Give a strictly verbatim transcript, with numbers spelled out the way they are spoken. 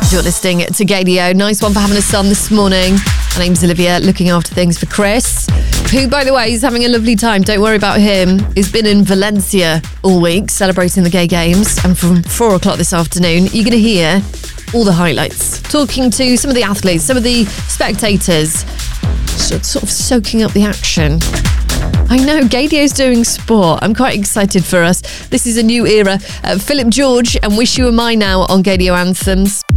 You're listening to Gadio. Nice one for having a son this morning. My name's Olivia, looking after things for Chris, who, by the way, is having a lovely time. Don't worry about him. He's been in Valencia all week celebrating the gay games. And from four o'clock this afternoon, you're going to hear all the highlights. Talking to some of the athletes, some of the spectators, sort of soaking up the action. I know, Gadio's doing sport. I'm quite excited for us. This is a new era. Uh, Philip George and Wish You Were Mine now on Gadio Anthems.